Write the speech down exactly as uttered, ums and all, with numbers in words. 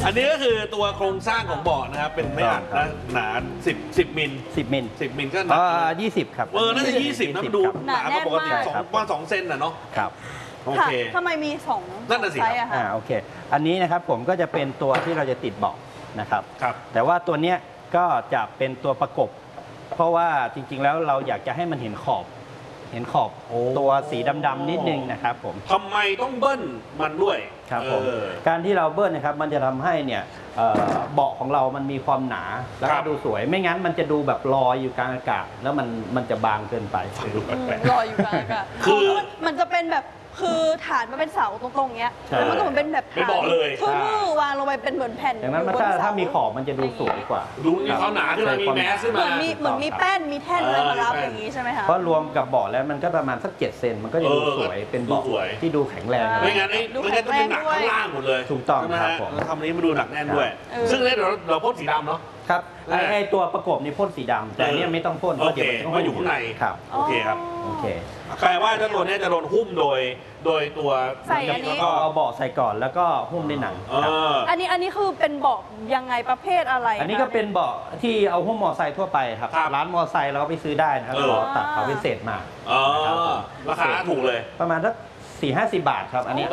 อันนี้ก็คือตัวโครงสร้างของเบาะนะครับเป็นไม่อัดนะหนาสิบ สิบมิลสิบมิลสิบมิลก็หนาอ่ายี่สิบครับเออน่าจะยี่สิบนะมันดูหนาหนาแน่กว่าน ปกติมากสองประมาณสองเซนน่ะเนาะครับโอค่ะเคทำไมมีสองนั่นน่ะสิไซส์อะอ่าค่ะโอเค อันนี้นะครับผมก็จะเป็นตัวที่เราจะติดเบาะนะครับครับแต่ว่าตัวเนี้ยก็จะเป็นตัวประกบ เพราะว่าจริงๆแล้วเราอยากจะให้มันเห็นขอบ เห็นขอบโอ้ตัวสีดำๆนิดนึงนะครับผมทำไมต้องเบิ้ลมันด้วยครับผมเออการที่เราเบิ้ลนะครับมันจะทำให้เนี่ยเอ่อเบาะของเรามันมีความหนาแล้วครัก็บดูสวย ไม่งั้นมันจะดูแบบลอยอยู่กลางอากาศ แล้วมันมันจะบางเกินไปดูแปอืมลกรออยู่กลางอากาศคือมันจะเป็นแบบคือฐานมันเป็นเสาตรงๆเงี้ยใช่แล้วมันก็เหมือนเป็นแบบเป็นเบาะเลยทื่อๆวางลงไปเป็นเหมือนแผ่นดังนั้นมันบถ้าเสถ้ามีขอบมันจะดูสวยกว่าๆดูมีความหนาขึ้นมามีแมสขึ้นเหมามือนมีเหมือนมีแป้นมีแท่นอะไรมารับเอออย่างนี้ใช่ไหมคะเพราะรวมกับเบาะแล้วมันก็ประมาณสักเจ็ดเซนมันก็จะดูเออสวยเป็นเบาะดูสวยที่ดูแข็งแรงใช่ไม่งั้นไอ้ดูไม่งั้นต้องเป็นหนักแข็งแรงด้วยข้างล่างหมดเลยถูกต้องใช่ไหมครับฮะผมแล้วทำอันนี้มาดูหนักแน่นด้วยเออซึ่งเนี่ยเราเราพ่นสีดำเนาะครับไอ้ไอ้ตัวประกบนี่พ่นสีดำแต่อันเนี้ยไม่ต้องพ่นเพราะเดี๋ยวมันโอเคมันอยู่ข้างในครับโอเคครับโอเคแปลว่าเจ้าตัวเนี้ยจะโดนหุ้มโดยโดยตัวใส่อันนี้ก็เอาเบาะใส่ก่อนแล้วก็หุ้มด้วยหนังเอครับออันนี้อันนี้คือเป็นเบาะยังไงประเภทอะไรอันนี้ก็เป็นเบาะที่เอาหุ้มมอไซค์ทั่วไปครับครับร้านมอไซค์เราก็ไปซื้อได้นะครับเออเราตัดเขาเป็นเศษมาเออราคาถูกเลยประมาณสักสี่ห้าสิบบาทครับอันนี้